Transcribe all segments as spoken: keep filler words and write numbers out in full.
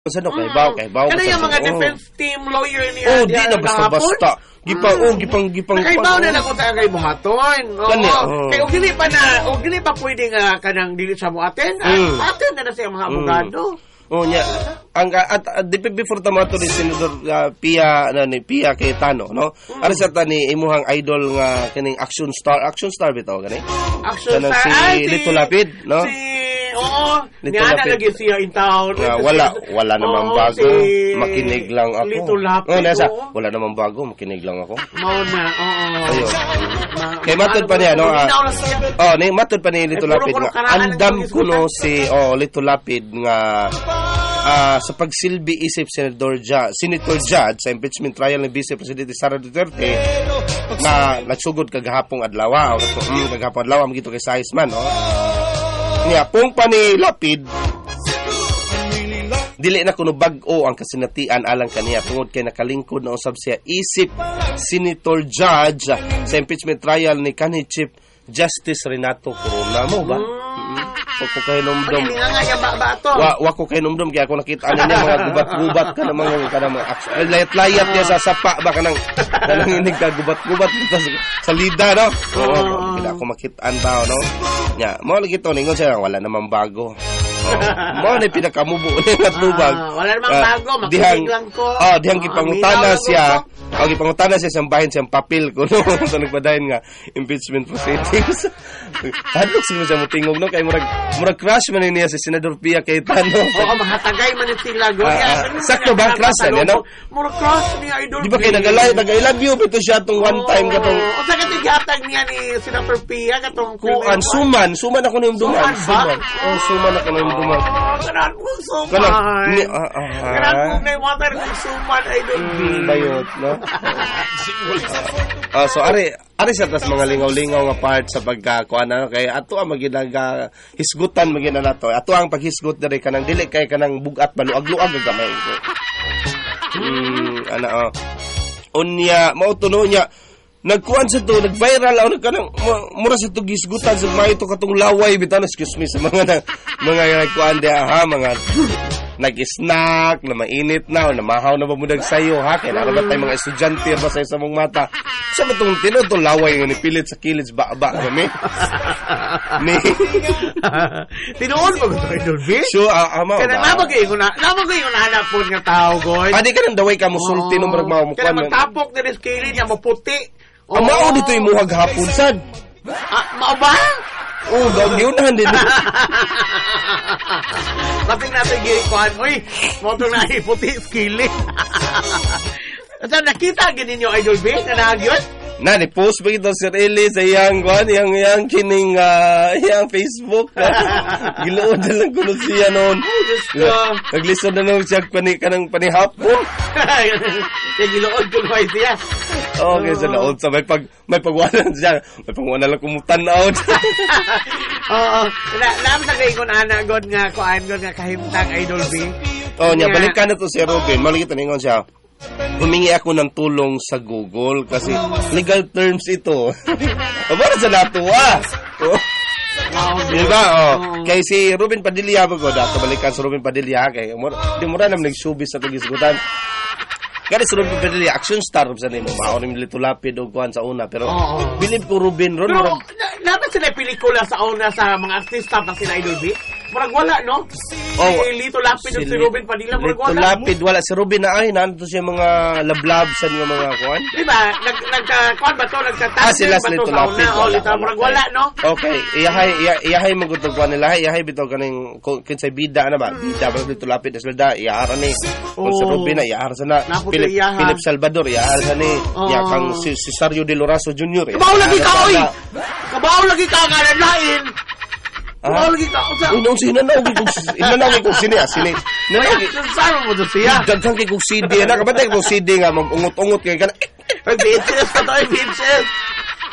Sano kay baw kay baw. Kana yung mga defense team lawyer niya. Oh, di na basta-basta. Gipang oh, gipang gipang. Nakaibaw na nako sa kay buhaton. Oo. Kay og dili pa na, og dili pa pwede nga kanang dili sa mo aten. Aten na na siya mga abogado. Oh nya ang at, at before tama to ni Senador uh, Pia ano ni Pia Cayetano no mm. Ano sa ta ni imuhang idol nga kining action star action star bitaw gani action star si ay, Lito Lapid no si oo niya na lagi siya in town uh, wala wala namang oh, bago si makinig lang ako Lito Lapid oh nasa wala namang bago makinig lang ako mao na oo ayo kay matod pa niya no uh, oh ni matod pa ni Lito Lapid nga andam kuno si oh Lito Lapid nga Uh, sa pagsilbi isip Senador Judge, Senator Judge sa impeachment trial ni Vice Presidente Sara Duterte na nagsugod kagahapong adlaw o mm, kagahapong adlaw magito kay Saisman no? Niya pong pa ni Lapid dili na kuno bag-o ang kasinatian alang kaniya tungod kay nakalingkod na usab siya isip Senator Judge sa impeachment trial ni kanhi Chief Justice Renato Corona mo ba? Wa ko kay numdum. Wa wa ko kay numdum kaya ako nakita ani niya mga gubat-gubat ka na mga kana mga layat-layat niya sa sapa ba kanang kanang inig ka gubat-gubat sa lida no. Oo, kaya ako makitaan daw no. Nya, mo lagi to ningon siya wala namang bago. Mo na pinakamubo nga tubag. Wala namang bago, makinig lang ko. Oh, dihang gipangutana siya. Oh, gipangutana siya sa bahin siyang papel ko no. So nagbadayon nga impeachment proceedings. Hadlok siguro siya mutingog no kay murag murag crush man niya si Senador Pia Cayetano. Oo, mahatagay man sila go. Sakto ba crush niya no? Murag crush niya idol. Di ba kay nagalay, nag-I love you bito siya tong one time katong. O sa katigatag niya ni Senator Pia katong kuan suman, suman ako ning duman. Suman. Oh, suman ako ning duman. Kanan ko suman. Kanan ko na water ko suman idol. Bayot no. Ah, so ari ari sa tas mga lingaw-lingaw nga part sa pagkakuan na kay ato ang maginaga hisgutan magina nato. Ato ang paghisgot diri kanang dili kay kanang bugat baluag-luag gamay ko. Hmm, ana oh. Unya mao tuno nya nagkuan sa to nag-viral aw kanang mura sa to gisgutan sa may to katong laway bitan excuse me sa mga mga nagkuan dia ha mga nag-snack, na mainit na, o namahaw na bamudag sa'yo, ha? Kaya narabat tayo mga estudyante ba sa'yo sa mong mata. Sa ba itong tino, itong laway nga ni pilit sa kilid, ba-ba kami? Ni... Tinoon mo gusto kayo, Dolby? So, uh, ama, kaya nabag kayo na, nabag kayo na hanap po nga tao, Goy. Adi ka nang daway ka, musulti, nung marag mawamukwan. Kaya magtapok na rin kilid, niya maputi. Ama, o dito yung muhag hapon, sad. Ah, mao ba? Oo, gawag yun na, hindi na. Laping natin gilikuan. Uy, motor na iputi, skilling. Saan nakita ginin nyo, Idol B? Na nagyot? Na, ni-post ba ito, Sir Eli, sa iyang, kwan, iyang, iyang kining, uh, iyang Facebook. Gilood na lang kuno siya noon. Naglisod na nung siya pani, kanang panihapon. Kaya gilood ko naman siya. Okay, sa laod sa may pag may pagwanan siya. May pagwanan lang kumutan na out. Oo. Naam sa kayo kung ana, God nga, kuan, God nga, kahimtang Idol B. Oo, niya, balikan na to si Robin. Maligit na ningon siya. Humingi ako ng tulong sa Google kasi legal terms ito. Para sa natuwa. Oh. Diba? Oh. Kay si Ruben Padilla ba ko? Dato balikan si Ruben Padilla. Kay di mo rin naman nagsubis sa tugisgutan. Kaya si Ruben Padilla, action star sa nimo. Mao ni Lito Lapid o kuhan sa una. Pero oh, oh. Bilib ko Ruben ron. Pero dapat sila pelikula sa una sa mga artista pa sila Idol B? Marag wala, no? Oh, si Lito Lapid si, si Ruben Padilla, marag wala. Lito Lapid, wala. Si Ruben na ay, nandito siya mga lablab sa mga mga kuhan. Diba? Nag, nagka, kuhan ba to? Nagka-tassin ah, sila ba Lito to sa Lapid, una? O, Lito, marag wala, no? Okay. Iyahay, iyahay magutog kuhan nila. Iyahay bito kaning, kinsay bida na ba? Bida ba Lito Lapid, Esmeralda, iyahara ni. Kung si Ruben na, iyahara sa na. Philip, Philip Salvador, iyahara sa ni. Iya kang si Cesario de Lorazo Junior Kabaw lagi ka, oy! Kabaw lagi ka, nga lain! Ah, lagi ka. Unong sinanaw ko inanaw ko sini ah, sini. Nanay, saan mo to siya? Daghan kay kog C D na, kapatay kog C D nga mag-ungot-ungot kay kana. Ay, bitches ka to, bitches.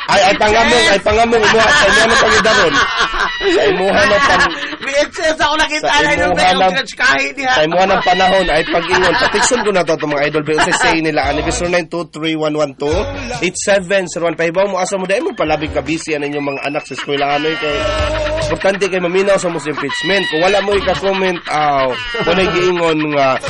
Ay, ay pangamong, ay pangamong mo sa imo na pangidaron. Sa imuha na pan May excess ako nakita Sa na yung imuha ng- kahit niya. sa imuha ng panahon ay pag-ingon. Patikson ko na to itong mga idol. Pero sa say nila, ani zero nine two three one one two eight seven zero one. Pahibaw mo, asa mo dahil mo palabig ka busy ano yung mga anak sa eskwela. Ano kay importante kay maminaw sa most impeachment. Kung wala mo ika-comment, aw, kung nag-iingon nga